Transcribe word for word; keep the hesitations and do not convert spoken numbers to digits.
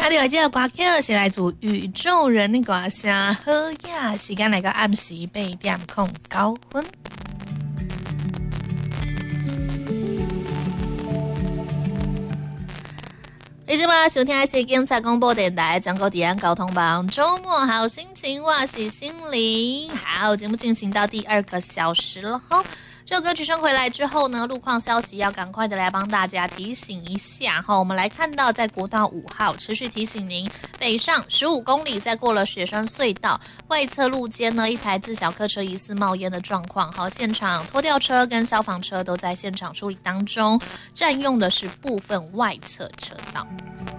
啊，另外这个歌曲是来自宇宙人的歌声，好呀，时间来到暗时八点零九分。你今晚收听的是警察广播电台全国治安交通网，周末好心情，我是心灵。好，节目进行到第二个小时了哈。这首歌曲声回来之后呢，路况消息要赶快的来帮大家提醒一下哈。我们来看到，在国道五号持续提醒您，北上十五公里，在过了雪山隧道外侧路间呢，一台自小客车疑似冒烟的状况，好，现场拖吊车跟消防车都在现场处理当中，占用的是部分外侧车道。